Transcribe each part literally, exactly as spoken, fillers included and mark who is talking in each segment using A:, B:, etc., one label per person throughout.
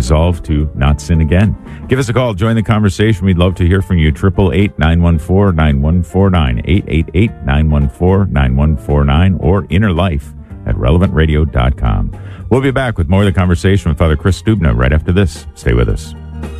A: resolve to not sin again. Give us a call. Join the conversation. We'd love to hear from you. eight eight eight, nine one four, nine one four nine. eight eight eight, nine one four, nine one four nine or inner life at relevant radio dot com. We'll be back with more of the conversation with Father Chris Stubna right after this. Stay with us.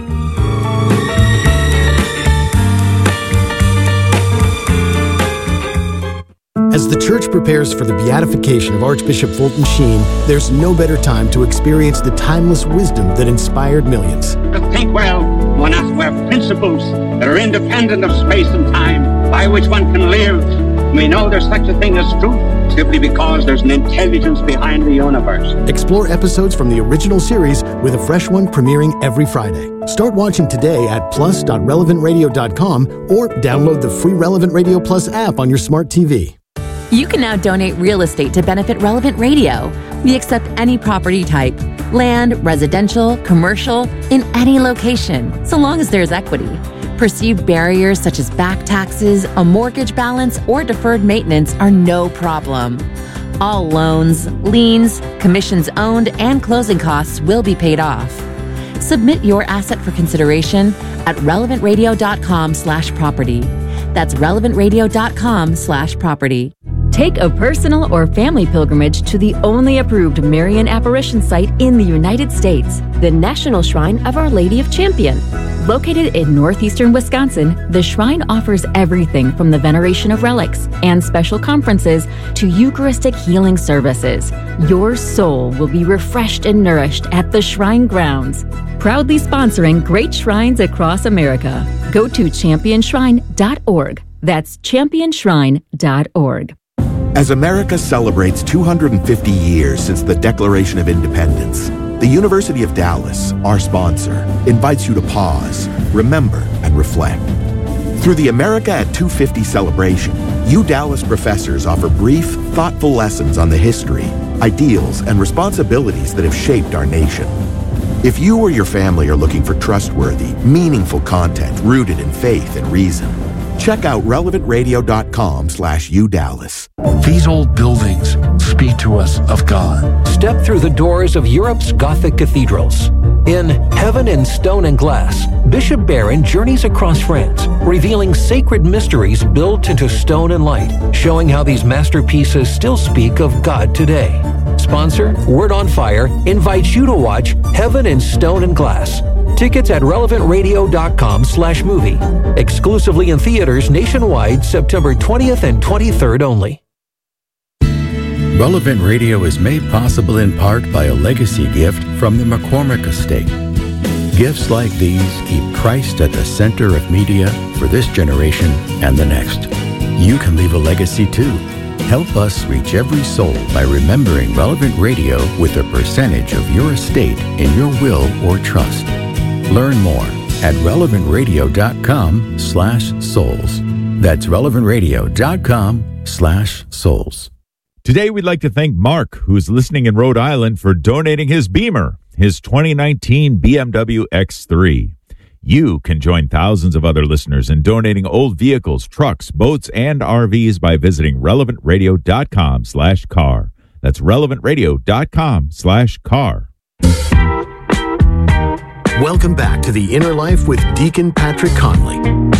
B: As the Church prepares for the beatification of Archbishop Fulton Sheen, there's no better time to experience the timeless wisdom that inspired millions.
C: To think well, one has to have principles that are independent of space and time, by which one can live. We know there's such a thing as truth, simply because there's an intelligence behind the universe.
B: Explore episodes from the original series with a fresh one premiering every Friday. Start watching today at plus dot relevant radio dot com or download the free Relevant Radio Plus app on your smart T V.
D: You can now donate real estate to benefit Relevant Radio. We accept any property type, land, residential, commercial, in any location, so long as there's equity. Perceived barriers such as back taxes, a mortgage balance, or deferred maintenance are no problem. All loans, liens, commissions owned, and closing costs will be paid off. Submit your asset for consideration at relevant radio dot com slash property. That's relevant radio dot com slash property.
E: Take a personal or family pilgrimage to the only approved Marian apparition site in the United States, the National Shrine of Our Lady of Champion. Located in northeastern Wisconsin, the shrine offers everything from the veneration of relics and special conferences to Eucharistic healing services. Your soul will be refreshed and nourished at the shrine grounds. Proudly sponsoring great shrines across America. Go to champion shrine dot org. That's champion shrine dot org.
F: As America celebrates two hundred fifty years since the Declaration of Independence, the University of Dallas, our sponsor, invites you to pause, remember, and reflect. Through the America at two fifty celebration, U Dallas professors offer brief, thoughtful lessons on the history, ideals, and responsibilities that have shaped our nation. If you or your family are looking for trustworthy, meaningful content rooted in faith and reason, check out relevant radio dot com slash U Dallas.
G: These old buildings speak to us of God.
H: Step through the doors of Europe's Gothic cathedrals. In Heaven in Stone and Glass, Bishop Barron journeys across France, revealing sacred mysteries built into stone and light, showing how these masterpieces still speak of God today. Sponsor, Word on Fire, invites you to watch Heaven in Stone and Glass. Tickets at relevant radio dot com slash movie. Exclusively in theaters nationwide, September twentieth and twenty-third only.
I: Relevant Radio is made possible in part by a legacy gift from the McCormick Estate. Gifts like these keep Christ at the center of media for this generation and the next. You can leave a legacy too. Help us reach every soul by remembering Relevant Radio with a percentage of your estate in your will or trust. Learn more at relevant radio dot com slash souls. That's relevant radio dot com slash souls.
A: Today, we'd like to thank Mark, who's listening in Rhode Island, for donating his Beamer, his twenty nineteen B M W X three. You can join thousands of other listeners in donating old vehicles, trucks, boats, and R Vs by visiting relevant radio dot com slash car. That's relevant radio dot com slash car.
B: Welcome back to The Inner Life with Deacon Patrick Conley.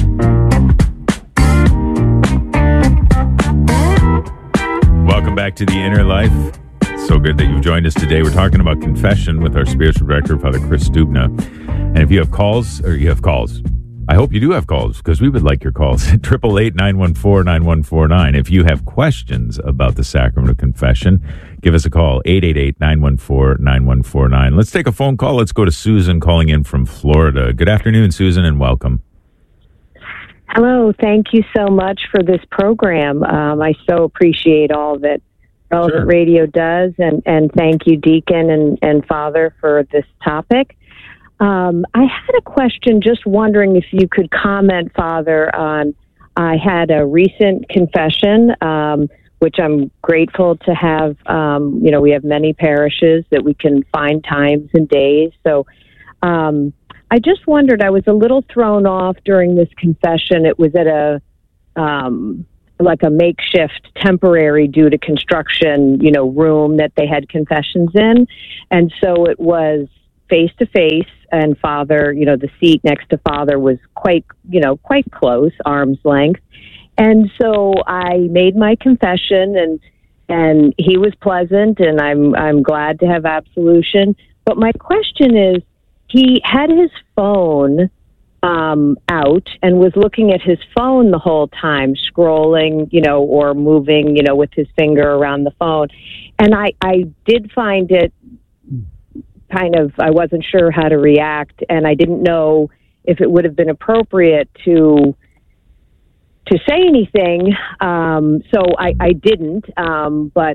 A: Welcome back to The Inner Life. So good that you've joined us today. We're talking about confession with our spiritual director, Father Chris Stubna. And if you have calls, or you have calls, I hope you do have calls, because we would like your calls. eight eight eight, nine one four, nine one four nine. If you have questions about the sacrament of confession, give us a call, eight eight eight, nine one four, nine one four nine. Let's take a phone call. Let's go to Susan calling in from Florida. Good afternoon, Susan, and welcome.
J: Hello. Thank you so much for this program. Um, I so appreciate all that Relevant sure. Radio does, and, and thank you, Deacon and, and Father, for this topic. Um, I had a question, just wondering if you could comment, Father, on I had a recent confession, um, which I'm grateful to have. Um, you know, we have many parishes that we can find times and days. So um, I just wondered, I was a little thrown off during this confession. It was at a, um, like a makeshift temporary due to construction, you know, room that they had confessions in. And so it was face to face, and Father, you know, the seat next to Father was quite, you know, quite close, arm's length. And so I made my confession, and and he was pleasant, and I'm I'm glad to have absolution. But my question is, he had his phone um, out and was looking at his phone the whole time, scrolling, you know, or moving, you know, with his finger around the phone. And I, I did find it kind of, I wasn't sure how to react, and I didn't know if it would have been appropriate to to say anything. Um, so I, I didn't, um, but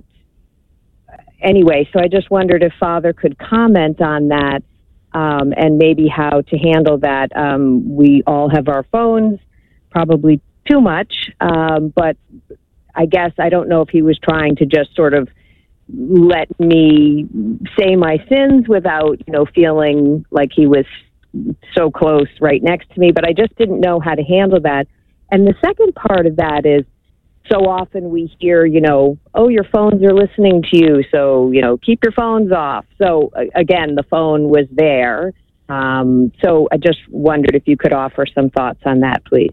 J: anyway, so I just wondered if Father could comment on that, um, and maybe how to handle that. Um, we all have our phones, probably too much, um, but I guess I don't know if he was trying to just sort of let me say my sins without, you know, feeling like he was so close right next to me, but I just didn't know how to handle that. And the second part of that is, so often we hear, you know, oh, your phones are listening to you, so, you know, keep your phones off. So, again, the phone was there. Um, so I just wondered if you could offer some thoughts on that, please.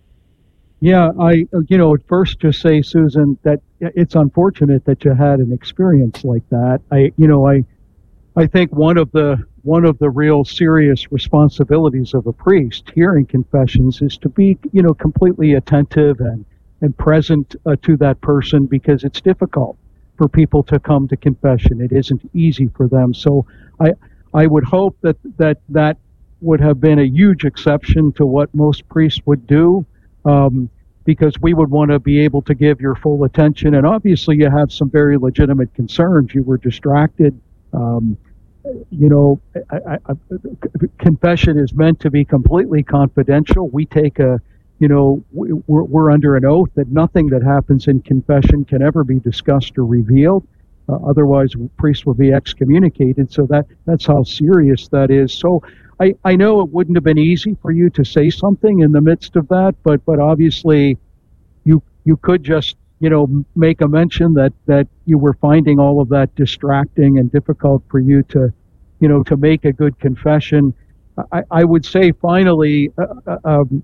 K: Yeah, I, you know, at first just say, Susan, that it's unfortunate that you had an experience like that. I, you know, I, I think one of the one of the real serious responsibilities of a priest hearing confessions is to be, you know, completely attentive and and present uh, to that person, because it's difficult for people to come to confession. It isn't easy for them. So I I would hope that that that would have been a huge exception to what most priests would do, um, because we would want to be able to give your full attention. And obviously you have some very legitimate concerns. You were distracted. Um, you know, I, I, I, confession is meant to be completely confidential. We take a, you know, we're, we're under an oath that nothing that happens in confession can ever be discussed or revealed. Uh, otherwise, priests will be excommunicated. So that that's how serious that is. So I, I know it wouldn't have been easy for you to say something in the midst of that, but but obviously you you could just, you know, make a mention that, that you were finding all of that distracting and difficult for you to, you know, to make a good confession. I, I would say finally, uh, um,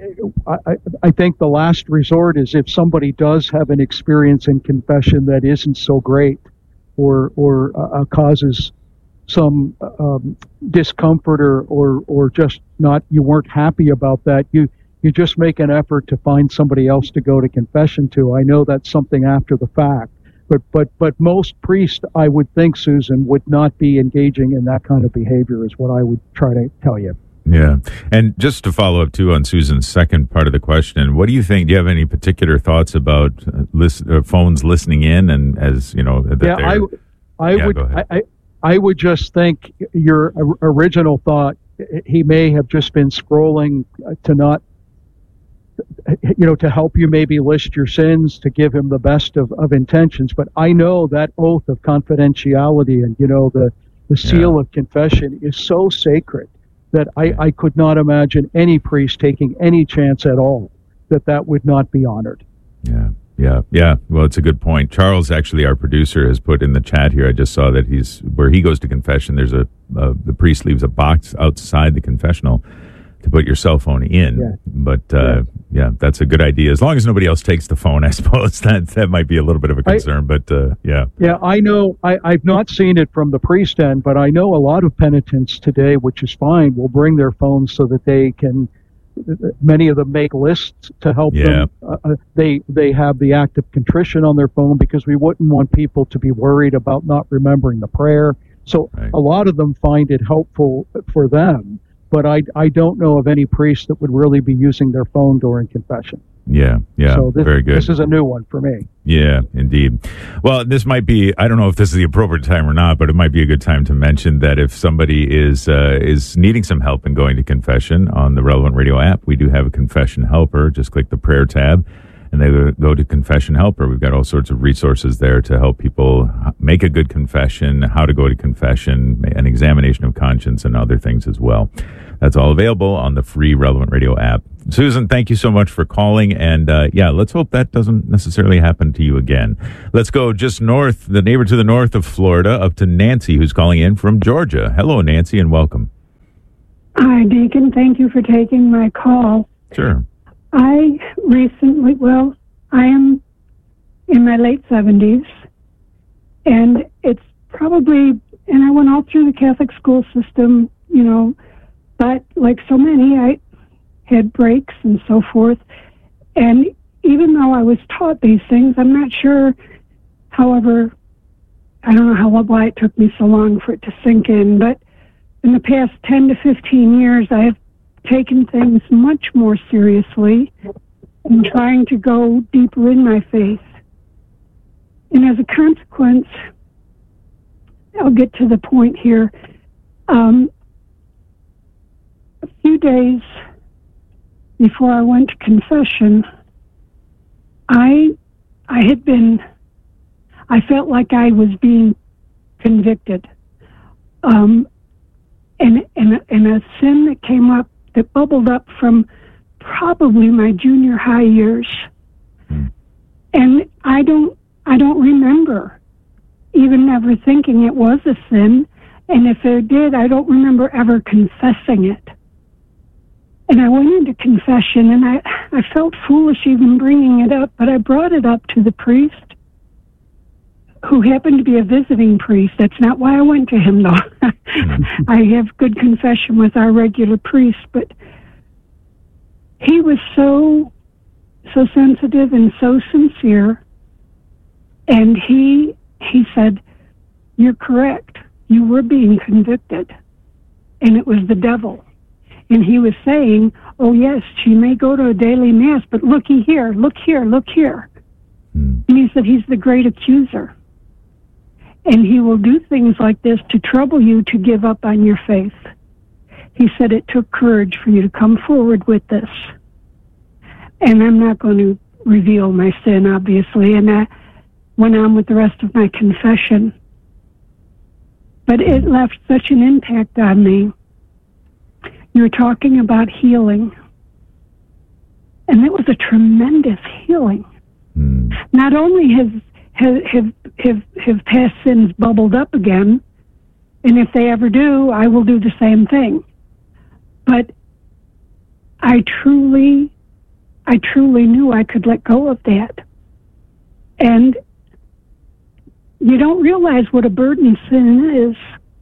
K: I, I think the last resort is if somebody does have an experience in confession that isn't so great, or or uh, causes some um, discomfort, or, or or just not, you weren't happy about that, you you just make an effort to find somebody else to go to confession to. I know that's something after the fact, but but but most priests, I would think, Susan, would not be engaging in that kind of behavior, is what I would try to tell you.
A: Yeah. And just to follow up, too, on Susan's second part of the question, what do you think? Do you have any particular thoughts about uh, listen, uh, phones listening in? And as, you know, that
K: yeah, I, I
A: yeah,
K: would I, I, I would just think your original thought, he may have just been scrolling to not, you know, to help you maybe list your sins, to give him the best of, of intentions. But I know that oath of confidentiality and, you know, the, the seal yeah. of confession is so sacred that I, I could not imagine any priest taking any chance at all that that would not be honored.
A: Yeah, yeah, yeah. Well, it's a good point. Charles, actually, our producer, has put in the chat here, I just saw that he's, where he goes to confession, there's a, uh, the priest leaves a box outside the confessional to put your cell phone in. Yeah. But, uh, yeah. yeah, that's a good idea. As long as nobody else takes the phone, I suppose that that might be a little bit of a concern, I, but, uh, yeah.
K: Yeah, I know, I, I've not seen it from the priest end, but I know a lot of penitents today, which is fine, will bring their phones so that they can, many of them make lists to help
A: yeah.
K: them. Uh, they, they have the act of contrition on their phone, because we wouldn't want people to be worried about not remembering the prayer. So right. a lot of them find it helpful for them. But I, I don't know of any priest that would really be using their phone during confession.
A: Yeah, yeah,
K: so this,
A: very good.
K: This is a new one for me.
A: Yeah, indeed. Well, this might be, I don't know if this is the appropriate time or not, but it might be a good time to mention that if somebody is uh, is needing some help in going to confession, on the Relevant Radio app, we do have a confession helper. Just click the prayer tab and they go to confession helper. We've got all sorts of resources there to help people make a good confession, how to go to confession, an examination of conscience, and other things as well. That's all available on the free Relevant Radio app. Susan, thank you so much for calling. And uh, yeah, let's hope that doesn't necessarily happen to you again. Let's go just north, the neighbor to the north of Florida, up to Nancy, who's calling in from Georgia. Hello, Nancy, and welcome.
L: Hi, Deacon. Thank you for taking my call.
A: Sure.
L: I recently, well, I am in my late seventies, and it's probably, and I went all through the Catholic school system, you know, but like so many, I had breaks and so forth. And even though I was taught these things, I'm not sure, however, I don't know how why it took me so long for it to sink in, but in the past ten to fifteen years, I have taken things much more seriously and trying to go deeper in my faith. And as a consequence, I'll get to the point here. Um, a few days before I went to confession, I I had been, I felt like I was being convicted. Um, and, and, and a sin that came up, that bubbled up from probably my junior high years. And I don't, I don't remember even ever thinking it was a sin. And if it did, I don't remember ever confessing it. And I went into confession, and I, I felt foolish even bringing it up, but I brought it up to the priest, who happened to be a visiting priest. That's not why I went to him, though. I have good confession with our regular priest, but he was so, so sensitive and so sincere, and he, he said, "You're correct. You were being convicted, and it was the devil." And he was saying, "Oh, yes, she may go to a daily mass, but looky here, look here, look here." Mm. And he said, he's the great accuser. And he will do things like this to trouble you to give up on your faith. He said it took courage for you to come forward with this. And I'm not going to reveal my sin, obviously, and I went on with the rest of my confession. But it left such an impact on me. You were talking about healing, and it was a tremendous healing. Mm. Not only has have, have have have past sins bubbled up again, and if they ever do, I will do the same thing. But I truly, I truly knew I could let go of that, and you don't realize what a burden sin is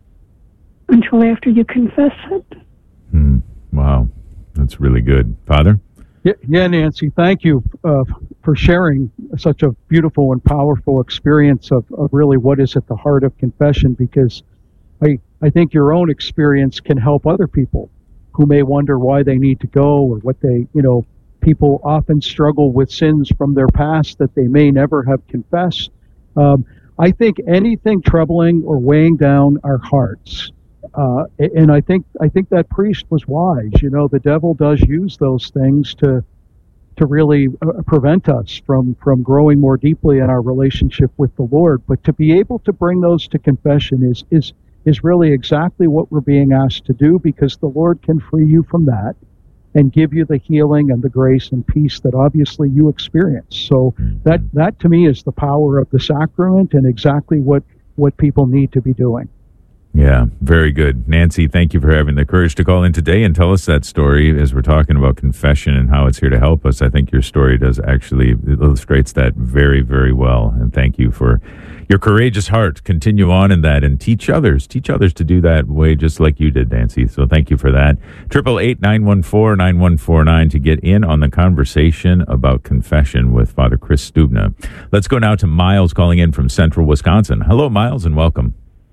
L: until after you confess it.
A: Hmm. Wow, that's really good. Father?
K: Yeah, yeah Nancy, thank you uh, for sharing such a beautiful and powerful experience of, of really what is at the heart of confession, because I, I think your own experience can help other people who may wonder why they need to go, or what they, you know, people often struggle with sins from their past that they may never have confessed. Um, I think anything troubling or weighing down our hearts, Uh, and I think I think that priest was wise. You know, the devil does use those things to to really uh, prevent us from from growing more deeply in our relationship with the Lord. But to be able to bring those to confession is is is really exactly what we're being asked to do, because the Lord can free you from that and give you the healing and the grace and peace that obviously you experience. So that that to me is the power of the sacrament, and exactly what what people need to be doing.
A: Yeah, very good. Nancy, thank you for having the courage to call in today and tell us that story as we're talking about confession and how it's here to help us. I think your story does actually illustrates that very, very well. And thank you for your courageous heart. Continue on in that and teach others. Teach others to do that way just like you did, Nancy. So thank you for that. eight eight eight, nine one four, nine one four nine to get in on the conversation about confession with Father Chris Stubna. Let's go now to Miles calling in from Central Wisconsin. Hello, Miles, and welcome.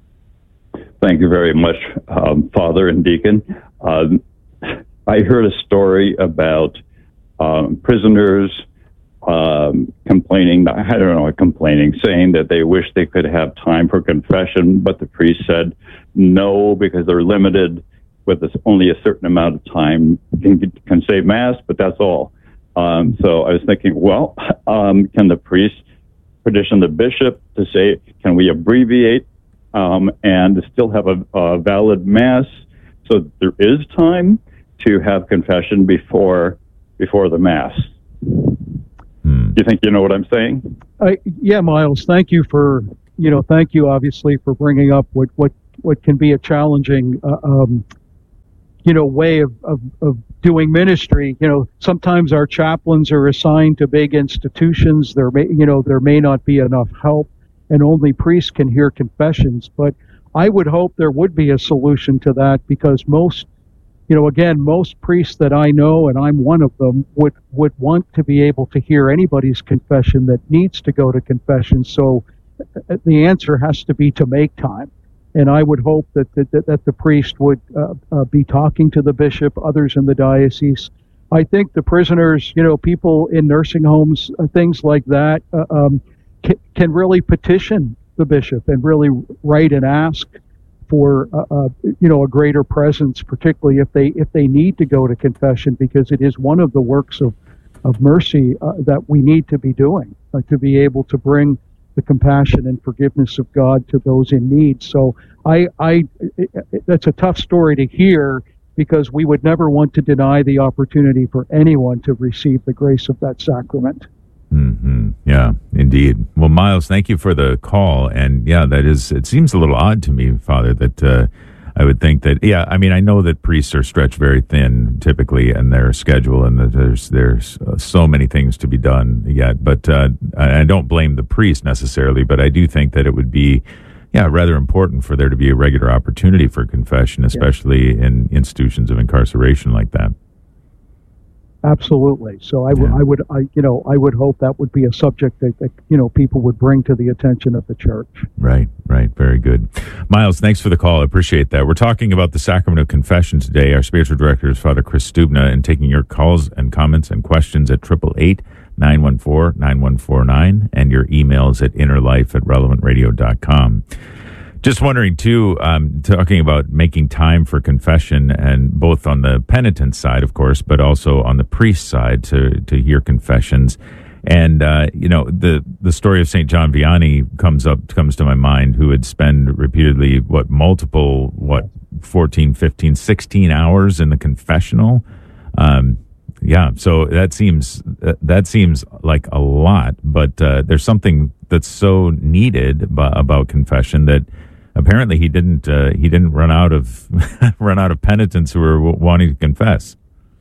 M: Thank you very much, um, Father and Deacon. Um, I heard a story about um, prisoners um, complaining, I don't know, complaining, saying that they wish they could have time for confession, but the priest said no, because they're limited with this, only a certain amount of time. Can, can say Mass, but that's all. Um, so I was thinking, well, um, can the priest petition the bishop to say, can we abbreviate Um, and still have a, a valid Mass, so there is time to have confession before before the Mass.
A: Hmm.
M: Do you think you know what I'm saying?
K: I, yeah, Miles, thank you for, you know, thank you obviously for bringing up what, what, what can be a challenging, uh, um, you know, way of, of, of doing ministry. You know, sometimes our chaplains are assigned to big institutions. There may, you know, there may not be enough help, and only priests can hear confessions. But I would hope there would be a solution to that, because most, you know, again, most priests that I know, and I'm one of them, would, would want to be able to hear anybody's confession that needs to go to confession. So the answer has to be to make time. And I would hope that that, that the priest would uh, uh, be talking to the bishop, others in the diocese. I think the prisoners, you know, people in nursing homes, uh, things like that, uh, um, can, can really petition the bishop and really write and ask for, uh, uh, you know, a greater presence, particularly if they if they need to go to confession, because it is one of the works of of mercy uh, that we need to be doing, uh, to be able to bring the compassion and forgiveness of God to those in need. So I, I, it, it, that's a tough story to hear, because we would never want to deny the opportunity for anyone to receive the grace of that sacrament.
A: Mm-hmm. Yeah, indeed. Well, Miles, thank you for the call. And yeah, that is, it seems a little odd to me, Father, that uh, I would think that, yeah, I mean, I know that priests are stretched very thin typically in their schedule, and that there's there's uh, so many things to be done yet. But uh, I don't blame the priest necessarily, but I do think that it would be, yeah, rather important for there to be a regular opportunity for confession, especially yeah. in institutions of incarceration like that.
K: Absolutely. So I would,
A: Yeah.
K: I would, I, you know, I would hope that would be a subject that, that, you know, people would bring to the attention of the church.
A: Right, right. Very good. Miles, thanks for the call. I appreciate that. We're talking about the Sacrament of Confession today. Our spiritual director is Father Chris Stubna, and taking your calls and comments and questions at eight eight eight, nine one four, nine one four nine, and your emails at innerlife at relevant radio dot com. Just wondering, too, um, talking about making time for confession, and both on the penitent side, of course, but also on the priest side to, to hear confessions. And, uh, you know, the, the story of Saint John Vianney comes up, comes to my mind, who would spend repeatedly, what, multiple, what, fourteen, fifteen, sixteen hours in the confessional. Um, yeah, so that seems, that seems like a lot, but uh, there's something that's so needed b- about confession that apparently he didn't uh, he didn't run out of run out of penitents who were w- wanting to confess.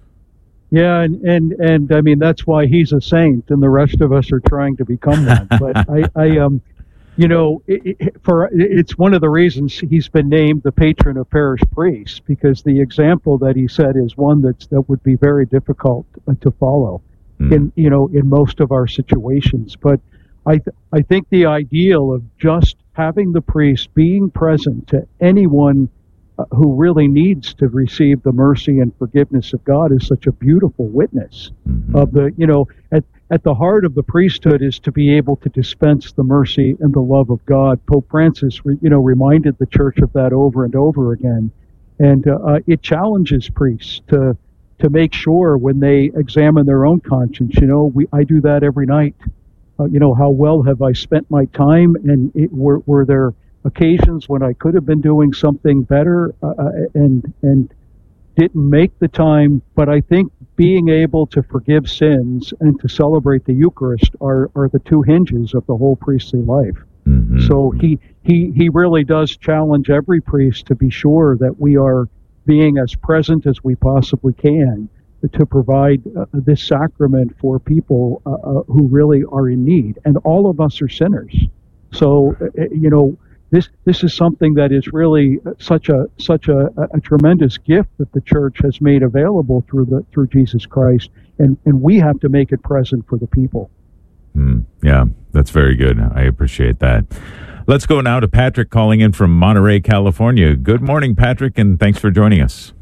K: Yeah, and, and and I mean, that's why he's a saint, and the rest of us are trying to become one. But I, I um, you know, it, it, for it's one of the reasons he's been named the patron of parish priests, because the example that he set is one that's that would be very difficult to follow mm. in you know in most of our situations. But I th- I think the ideal of just having the priest being present to anyone uh, who really needs to receive the mercy and forgiveness of God is such a beautiful witness mm-hmm. of the, you know, at, at the heart of the priesthood is to be able to dispense the mercy and the love of God. Pope Francis, re, you know, reminded the church of that over and over again. And uh, it challenges priests to, to make sure when they examine their own conscience, you know, we, I do that every night. Uh, you know, how well have I spent my time, and it, were, were there occasions when I could have been doing something better uh, and and didn't make the time? But I think being able to forgive sins and to celebrate the Eucharist are, are the two hinges of the whole priestly life. Mm-hmm. So he, he, he really does challenge every priest to be sure that we are being as present as we possibly can to provide uh, this sacrament for people uh, uh, who really are in need. And all of us are sinners. So, uh, you know, this this is something that is really such a such a, a tremendous gift that the Church has made available through the through Jesus Christ, and, and we have to make it present for the people.
A: Mm, yeah, that's very good. I appreciate that. Let's go now to Patrick calling in from Monterey, California. Good morning, Patrick, and thanks for joining us.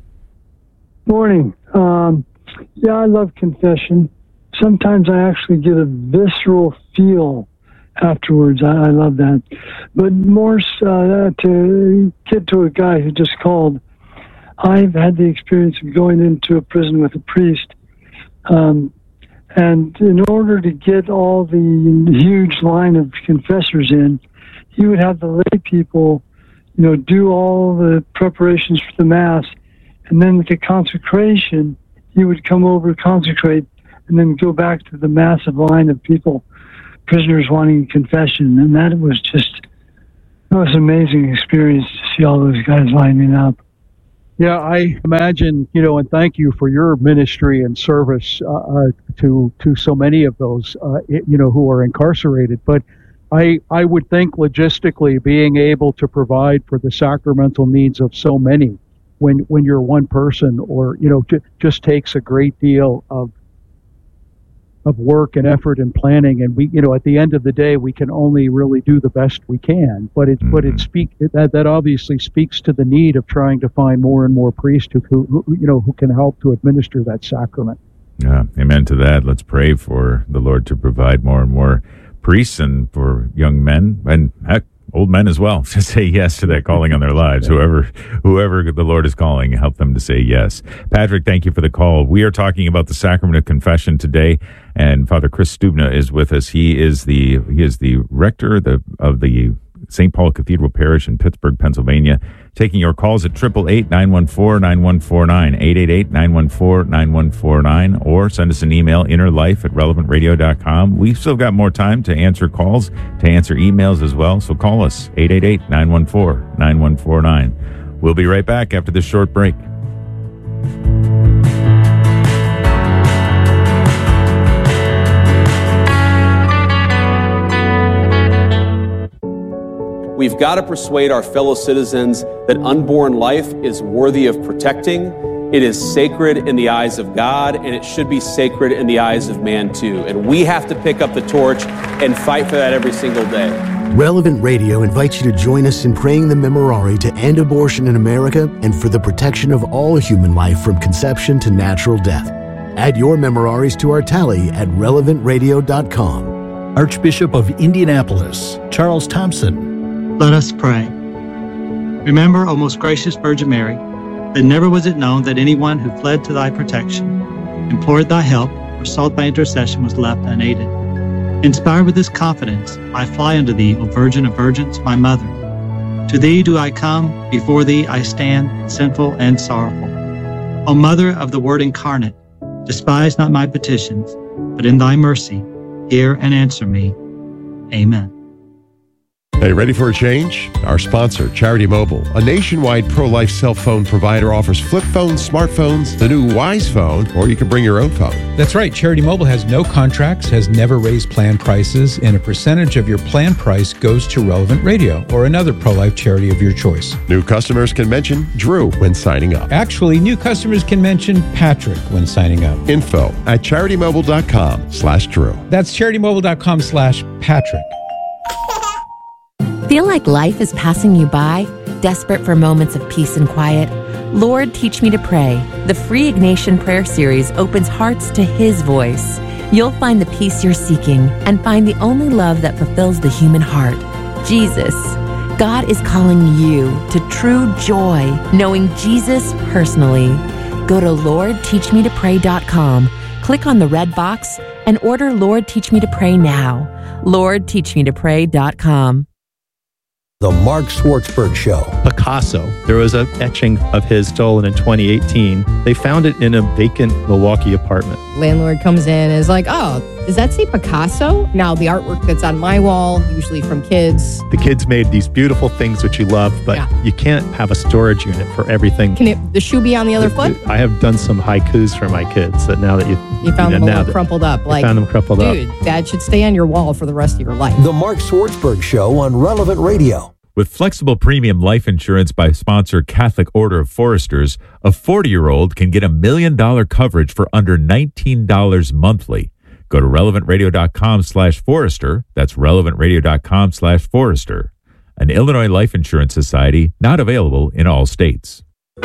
N: Morning. Um, yeah, I love confession. Sometimes I actually get a visceral feel afterwards. I, I love that. But more uh, to get to a guy who just called, I've had the experience of going into a prison with a priest. Um, and in order to get all the huge line of confessors in, he would have the lay people, you know, do all the preparations for the Mass. And then with the consecration, he would come over, consecrate, and then go back to the massive line of people, prisoners wanting confession. And that was just, that was an amazing experience to see all those guys lining up.
K: Yeah, I imagine, you know, and thank you for your ministry and service uh, uh, to to so many of those, uh, you know, who are incarcerated. But I I would think logistically being able to provide for the sacramental needs of so many when when you're one person, or, you know, j- just takes a great deal of of work and effort and planning. And we, you know, at the end of the day, we can only really do the best we can. But it, mm-hmm. but it speak that that obviously speaks to the need of trying to find more and more priests who, who, who you know, who can help to administer that sacrament.
A: Yeah, amen to that. Let's pray for the Lord to provide more and more priests, and for young men, and heck, old men as well, to say yes to that calling on their lives. Yeah. Whoever whoever the Lord is calling, help them to say yes. Patrick, thank you for the call. We are talking about the sacrament of confession today, and Father Chris Stubna is with us. He is the he is the rector of the, of the Saint Paul Cathedral Parish in Pittsburgh, Pennsylvania. Taking your calls at eight eight eight, nine one four, nine one four nine, eight eight eight, nine one four, nine one four nine, or send us an email, innerlife at relevant radio dot com. We've still got more time to answer calls, to answer emails as well, so call us, eight eight eight, nine one four, nine one four nine. We'll be right back after this short break.
O: We've got to persuade our fellow citizens that unborn life is worthy of protecting. It is sacred in the eyes of God, and it should be sacred in the eyes of man too. And we have to pick up the torch and fight for that every single day.
B: Relevant Radio invites you to join us in praying the Memorare to end abortion in America and for the protection of all human life from conception to natural death. Add your Memoraries to our tally at relevant radio dot com.
P: Archbishop of Indianapolis, Charles Thompson.
Q: Let us pray. Remember, O most gracious Virgin Mary, that never was it known that anyone who fled to thy protection, implored thy help, or sought thy intercession was left unaided. Inspired with this confidence, I fly unto thee, O Virgin of Virgins, my Mother. To thee do I come, before thee I stand, sinful and sorrowful. O Mother of the Word incarnate, despise not my petitions, but in thy mercy, hear and answer me. Amen.
R: Hey, ready for a change? Our sponsor, Charity Mobile, a nationwide pro-life cell phone provider, offers flip phones, smartphones, the new Wise Phone, or you can bring your own phone.
S: That's right. Charity Mobile has no contracts, has never raised plan prices, and a percentage of your plan price goes to Relevant Radio or another pro-life charity of your choice.
R: New customers can mention Drew when signing up.
S: Actually, new customers can mention Patrick when signing up.
R: Info at charitymobile.com slash Drew.
S: That's charitymobile.com slash Patrick.
D: Feel like life is passing you by? Desperate for moments of peace and quiet? Lord, Teach Me to Pray. The free Ignatian Prayer Series opens hearts to His voice. You'll find the peace you're seeking and find the only love that fulfills the human heart, Jesus. God is calling you to true joy, knowing Jesus personally. Go to lord teach me to pray dot com, click on the red box, and order Lord, Teach Me to Pray now. lord teach me to pray dot com.
H: The Mark Schwartzberg Show.
T: Picasso. There was an etching of his stolen in twenty eighteen. They found it in a vacant Milwaukee apartment.
U: Landlord comes in and is like, oh, does that say Picasso? Now, the artwork that's on my wall, usually from kids.
T: The kids made these beautiful things which you love, but yeah. you can't have a storage unit for everything.
U: Can it, the shoe be on the other foot?
T: I have done some haikus for my kids that now that you...
U: You found them a little crumpled up.
T: Like, found them crumpled
U: dude,
T: up.
U: Dude, that should stay on your wall for the rest of your life.
H: The Mark Schwartzberg Show on Relevant Radio.
A: With flexible premium life insurance by sponsor Catholic Order of Foresters, a forty-year-old can get a million dollar coverage for under nineteen dollars monthly. Go to relevant radio dot com slash forester. That's relevant radio dot com slash forester. An Illinois Life Insurance Society, not available in all states.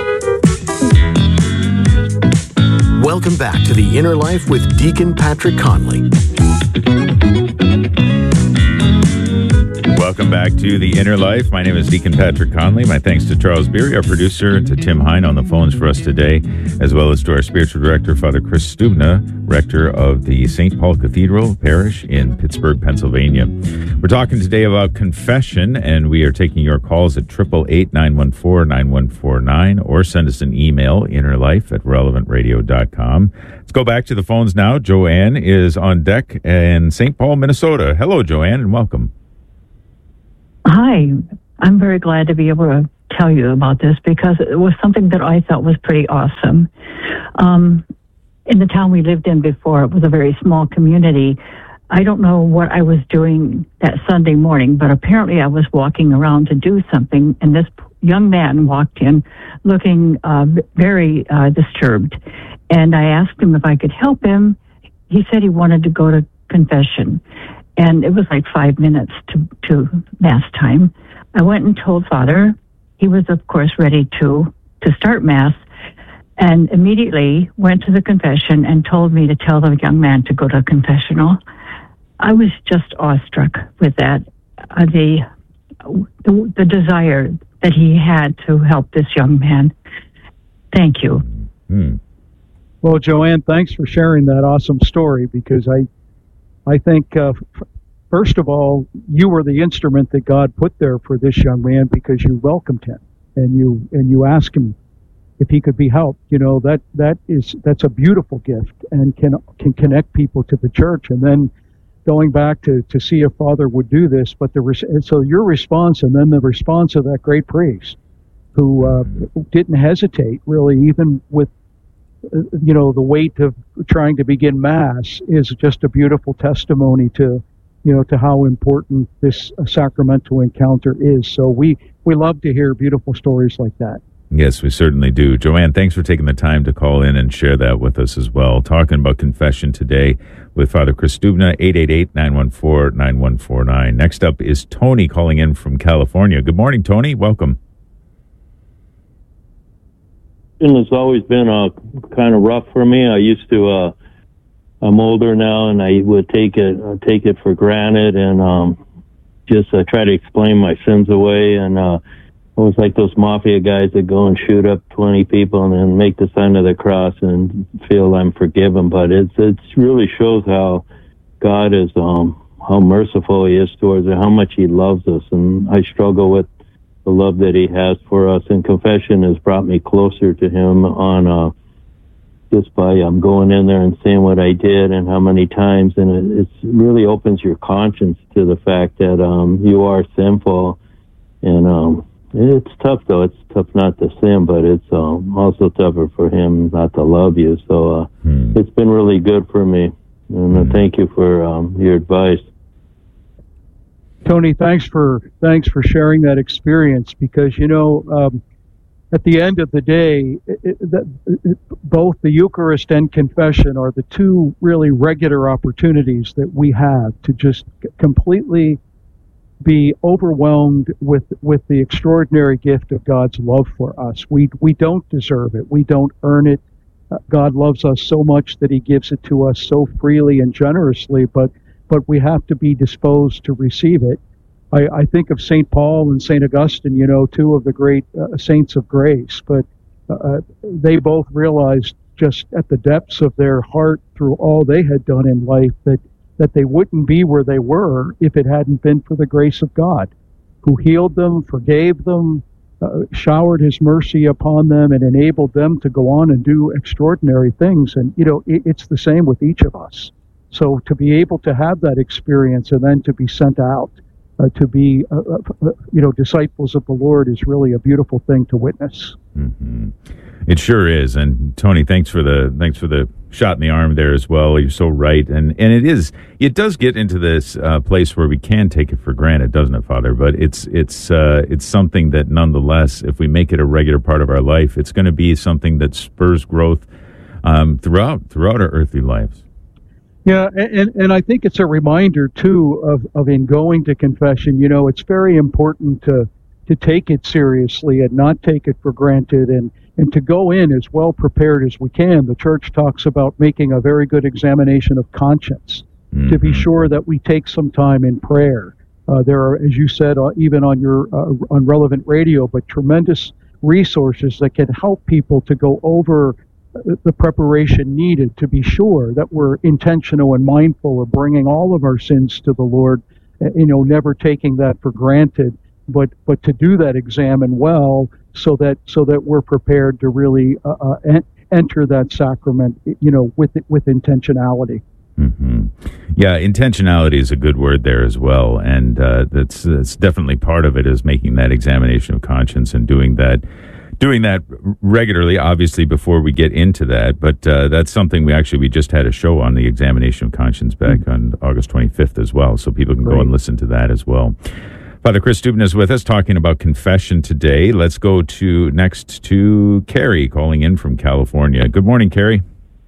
B: Welcome back to The Inner Life with Deacon Patrick Conley.
A: Welcome back to The Inner Life. My name is Deacon Patrick Conley. My thanks to Charles Beery, our producer, and to Tim Hine on the phones for us today, as well as to our spiritual director, Father Chris Stubna, rector of the Saint Paul Cathedral Parish in Pittsburgh, Pennsylvania. We're talking today about confession, and we are taking your calls at eight eight eight, nine one four, nine one four nine, or send us an email, innerlife at relevant radio dot com. Let's go back to the phones now. Joanne is on deck in Saint Paul, Minnesota. Hello, Joanne, and welcome.
C: Hi. I'm very glad to be able to tell you about this because it was something that I thought was pretty awesome. Um, in the town we lived in before, it was a very small community. I don't know what I was doing that Sunday morning, but apparently I was walking around to do something, and this young man walked in looking uh, very uh, disturbed. And I asked him if I could help him. He said he wanted to go to confession. And it was like five minutes to, to Mass time. I went and told Father. He was, of course, ready to, to start Mass, and immediately went to the confession and told me to tell the young man to go to confessional. I was just awestruck with that, uh, the, the the desire that he had to help this young man. Thank you.
A: Hmm.
K: Well, Joanne, thanks for sharing that awesome story, because I I think, uh, f- first of all, you were the instrument that God put there for this young man because you welcomed him and you and you asked him if he could be helped. You know, that that is that's a beautiful gift and can can connect people to the church. And then going back to, to see if Father would do this, but the res- so your response and then the response of that great priest who uh, didn't hesitate really, even with you know, the weight of trying to begin Mass, is just a beautiful testimony to, you know, to how important this uh, sacramental encounter is. So we, we love to hear beautiful stories like that.
A: Yes, we certainly do. Joanne, thanks for taking the time to call in and share that with us as well. Talking about confession today with Father Chris Stubna, eight eight eight, nine one four, nine one four nine. Next up is Tony calling in from California. Good morning, Tony. Welcome.
V: It's always been uh, kind of rough for me. I used to, uh, I'm older now, and I would take it uh, take it for granted and um, just uh, try to explain my sins away. And uh, it was like those mafia guys that go and shoot up twenty people and then make the sign of the cross and feel I'm forgiven. But it's it really shows how God is, um, how merciful He is towards us, how much He loves us. And I struggle with the love that He has for us, and confession has brought me closer to Him on uh, just by um, going in there and saying what I did and how many times, and it it's really opens your conscience to the fact that um, you are sinful, and um, it's tough though. It's tough not to sin, but it's um, also tougher for Him not to love you. So uh,
A: hmm.
V: it's been really good for me, and uh, thank you for um, your advice.
K: Tony, thanks for thanks for sharing that experience, because you know um, at the end of the day, it, it, it, both the Eucharist and confession are the two really regular opportunities that we have to just completely be overwhelmed with with the extraordinary gift of God's love for us. We we don't deserve it. We don't earn it. Uh, God loves us so much that He gives it to us so freely and generously, but but we have to be disposed to receive it. I, I think of Saint Paul and Saint Augustine, you know, two of the great uh, saints of grace, but uh, they both realized just at the depths of their heart through all they had done in life that, that they wouldn't be where they were if it hadn't been for the grace of God, who healed them, forgave them, uh, showered His mercy upon them, and enabled them to go on and do extraordinary things. And, you know, it, it's the same with each of us. So to be able to have that experience and then to be sent out uh, to be, uh, uh, you know, disciples of the Lord is really a beautiful thing to witness.
A: Mm-hmm. It sure is. And Tony, thanks for the thanks for the shot in the arm there as well. You're so right. And and it is it does get into this uh, place where we can take it for granted, doesn't it, Father? But it's it's uh, it's something that nonetheless, if we make it a regular part of our life, it's going to be something that spurs growth um, throughout throughout our earthly lives.
K: Yeah, and, and I think it's a reminder, too, of, of in going to confession, you know, it's very important to to take it seriously and not take it for granted, and, and to go in as well prepared as we can. The Church talks about making a very good examination of conscience, mm-hmm. to be sure that we take some time in prayer, Uh, there are, as you said, uh, even on your uh, on Relevant Radio, but tremendous resources that can help people to go over the preparation needed to be sure that we're intentional and mindful of bringing all of our sins to the Lord, you know, never taking that for granted, but but to do that examine well so that so that we're prepared to really uh, uh, en- enter that sacrament, you know, with with intentionality.
A: Mm-hmm. Yeah, intentionality is a good word there as well, and uh, that's that's definitely part of it, is making that examination of conscience and doing that. Doing that regularly, obviously, before we get into that, but uh, that's something we actually, we just had a show on the examination of conscience back mm-hmm. on August twenty-fifth as well, so people can Great. Go and listen to that as well. Father Chris Dubna is with us talking about confession today. Let's go to next to Carrie calling in from California. Good morning, Carrie.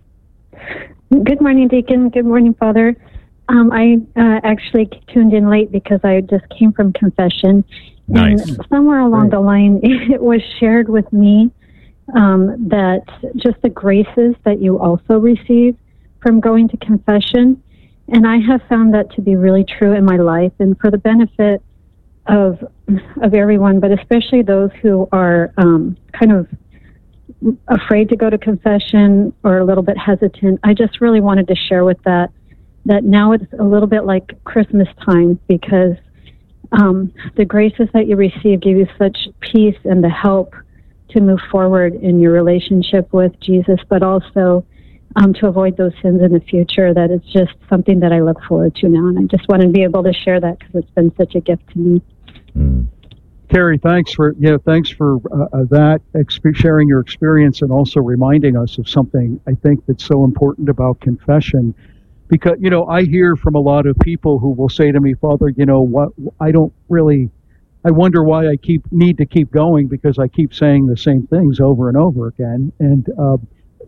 E: Good morning, Deacon. Good morning, Father. Um, I uh, actually tuned in late because I just came from confession.
A: Nice.
E: And somewhere along the line, it was shared with me um, that just the graces that you also receive from going to confession. And I have found that to be really true in my life, and for the benefit of of everyone, but especially those who are um, kind of afraid to go to confession or a little bit hesitant. I just really wanted to share with that, that now it's a little bit like Christmas time, because Um, the graces that you receive give you such peace and the help to move forward in your relationship with Jesus, but also um, to avoid those sins in the future. That it's just something that I look forward to now, and I just want to be able to share that because it's been such a gift to me.
A: Mm.
K: Carrie, thanks for yeah, thanks for uh, that exp- sharing your experience and also reminding us of something I think that's so important about confession. Because, you know, I hear from a lot of people who will say to me, Father, you know, what, I don't really, I wonder why I keep need to keep going, because I keep saying the same things over and over again. And uh,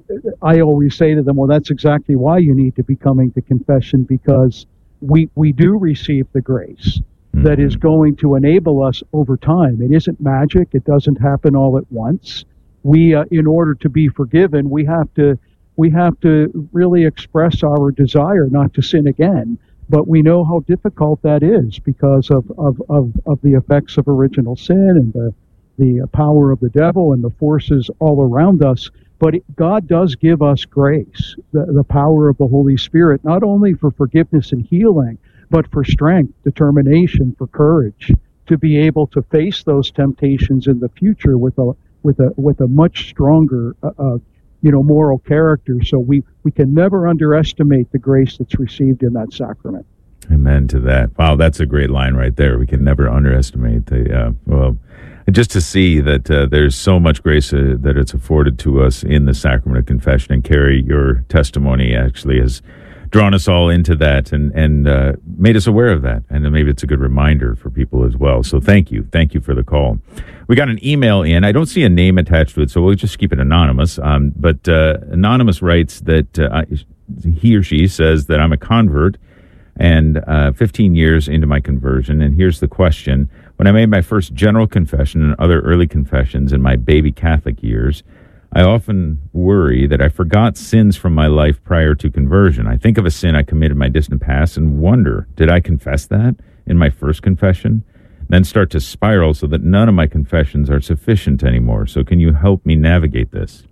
K: I always say to them, well, that's exactly why you need to be coming to confession, because we, we do receive the grace mm-hmm. that is going to enable us over time. It isn't magic. It doesn't happen all at once. We, uh, in order to be forgiven, we have to We have to really express our desire not to sin again, but we know how difficult that is because of, of, of, of the effects of original sin and the, the power of the devil and the forces all around us. But it, God does give us grace, the, the power of the Holy Spirit, not only for forgiveness and healing, but for strength, determination, for courage, to be able to face those temptations in the future with a with a with a much stronger uh, uh, you know, moral character. So we, we can never underestimate the grace that's received in that sacrament.
A: Amen to that. Wow, that's a great line right there. We can never underestimate the, uh, well, just to see that uh, there's so much grace uh, that it's afforded to us in the sacrament of confession. And Carrie, your testimony actually has drawn us all into that and, and uh, made us aware of that. And maybe it's a good reminder for people as well. So thank you. Thank you for the call. We got an email in. I don't see a name attached to it, so we'll just keep it anonymous. Um, but uh, Anonymous writes that uh, I, he or she says that I'm a convert and uh, fifteen years into my conversion. And here's the question. When I made my first general confession and other early confessions in my baby Catholic years, I often worry that I forgot sins from my life prior to conversion. I think of a sin I committed in my distant past and wonder, did I confess that in my first confession? Then start to spiral so that none of my confessions are sufficient anymore. So can you help me navigate this?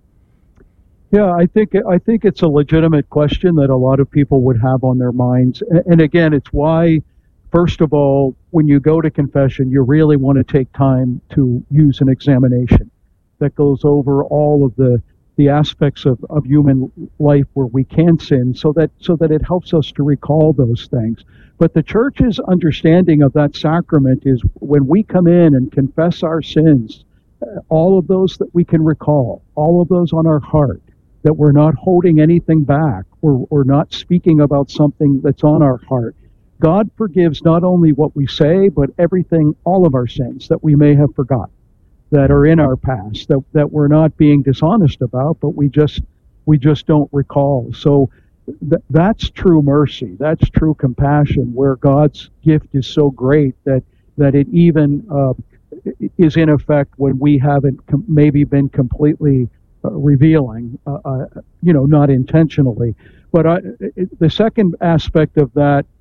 K: Yeah, I think I think it's a legitimate question that a lot of people would have on their minds. And again, it's why, first of all, when you go to confession, you really want to take time to use an examination that goes over all of the the aspects of, of human life where we can sin, so that so that it helps us to recall those things. But the Church's understanding of that sacrament is when we come in and confess our sins, all of those that we can recall, all of those on our heart, that we're not holding anything back or, or not speaking about something that's on our heart. God forgives not only what we say, but everything, all of our sins that we may have forgotten, that are in our past, that, that we're not being dishonest about, but we just we just don't recall. So th- that's true mercy. That's true compassion, where God's gift is so great that that it even uh, is in effect when we haven't com- maybe been completely uh, revealing, uh, uh, you know, not intentionally. But I, it, the second aspect of that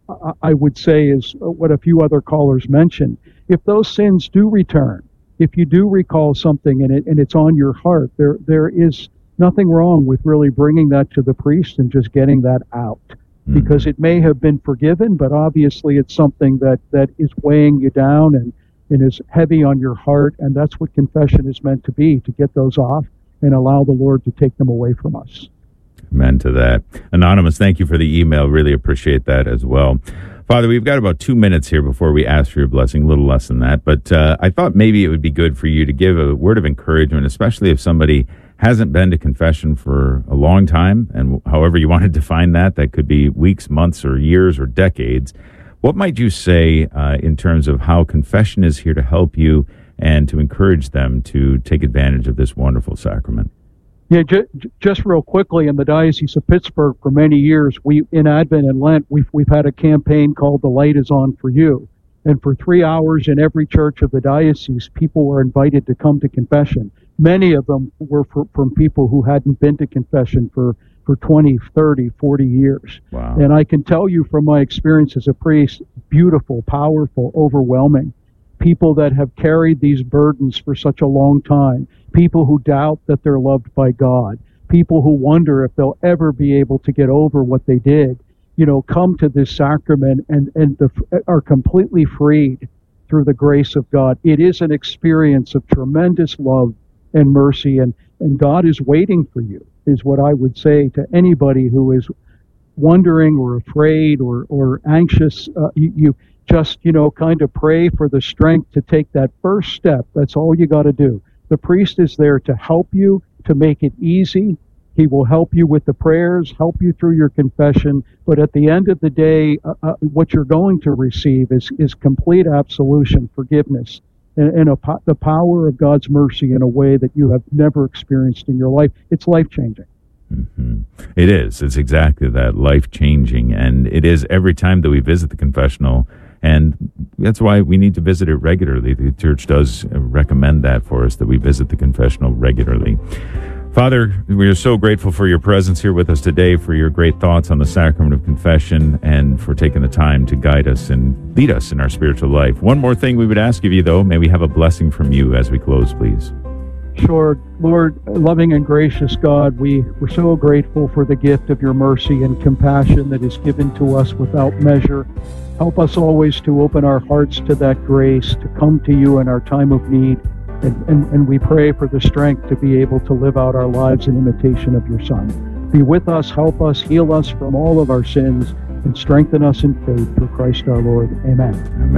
K: I would say is what a few other callers mentioned. If those sins do return, if you do recall something and it and it's on your heart, there there is nothing wrong with really bringing that to the priest and just getting that out, mm-hmm. because it may have been forgiven, but obviously it's something that, that is weighing you down and, and is heavy on your heart, and that's what confession is meant to be, to get those off and allow the Lord to take them away from us.
A: Amen to that. Anonymous, thank you for the email. Really appreciate that as well. Father, we've got about two minutes here before we ask for your blessing, a little less than that, but uh, I thought maybe it would be good for you to give a word of encouragement, especially if somebody hasn't been to confession for a long time, and however you want to define that, that could be weeks, months, or years, or decades. What might you say uh, in terms of how confession is here to help you and to encourage them to take advantage of this wonderful sacrament?
K: Yeah, ju- just real quickly, in the Diocese of Pittsburgh for many years, we in Advent and Lent, we've, we've had a campaign called The Light is On for You. And for three hours in every church of the diocese, people were invited to come to confession. Many of them were for, from people who hadn't been to confession for, for twenty, thirty, forty years.
A: Wow.
K: And I can tell you from my experience as a priest, beautiful, powerful, overwhelming. People that have carried these burdens for such a long time. People who doubt that they're loved by God. People who wonder if they'll ever be able to get over what they did. You know, come to this sacrament and, and the, are completely freed through the grace of God. It is an experience of tremendous love and mercy, and, and God is waiting for you, is what I would say to anybody who is wondering or afraid or, or anxious. Uh, you, you just, you know, kind of pray for the strength to take that first step. That's all you got to do. The priest is there to help you, to make it easy. He will help you with the prayers, help you through your confession. But at the end of the day, uh, uh, what you're going to receive is, is complete absolution, forgiveness, and, and a po- the power of God's mercy in a way that you have never experienced in your life. It's life-changing.
A: Mm-hmm. It is. It's exactly that, life-changing. And it is every time that we visit the confessional. And that's why we need to visit it regularly. The church does recommend that for us, that we visit the confessional regularly. Father, we are so grateful for your presence here with us today, for your great thoughts on the sacrament of confession, and for taking the time to guide us and lead us in our spiritual life. One more thing we would ask of you, though. May we have a blessing from you as we close, please.
K: Sure. Lord, loving and gracious God, we, we're so grateful for the gift of your mercy and compassion that is given to us without measure. Help us always to open our hearts to that grace, to come to you in our time of need. And, and, and we pray for the strength to be able to live out our lives in imitation of your Son. Be with us, help us, heal us from all of our sins, and strengthen us in faith through Christ our Lord. Amen.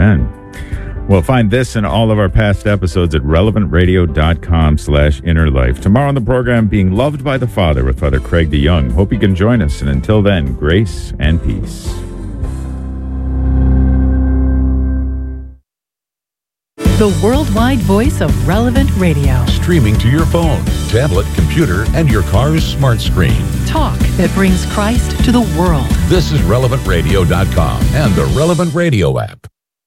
A: Amen. Well, find this and all of our past episodes at relevantradio.com slash inner life. Tomorrow on the program, Being Loved by the Father with Father Craig DeYoung. Hope you can join us. And until then, grace and peace.
F: The worldwide voice of Relevant Radio.
G: Streaming to your phone, tablet, computer, and your car's smart screen.
F: Talk that brings Christ to the world.
G: This is relevant radio dot com and the Relevant Radio app.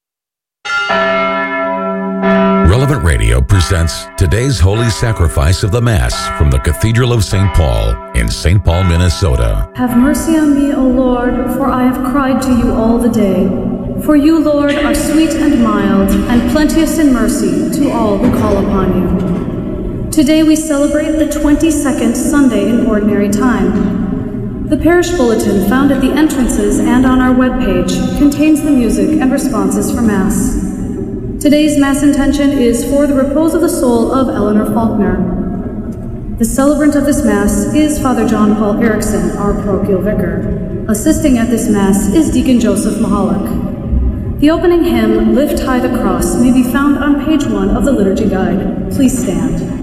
G: Relevant Radio presents today's Holy Sacrifice of the Mass from the Cathedral of Saint Paul in Saint Paul, Minnesota.
W: Have mercy on me, O Lord, for I have cried to you all the day. For you, Lord, are sweet and mild, and plenteous in mercy to all who call upon you. Today we celebrate the twenty-second Sunday in Ordinary Time. The parish bulletin found at the entrances and on our webpage contains the music and responses for Mass. Today's Mass intention is for the repose of the soul of Eleanor Faulkner. The celebrant of this Mass is Father John Paul Erickson, our parochial vicar. Assisting at this Mass is Deacon Joseph Mahalik. The opening hymn, Lift High the Cross, may be found on page one of the Liturgy Guide. Please stand.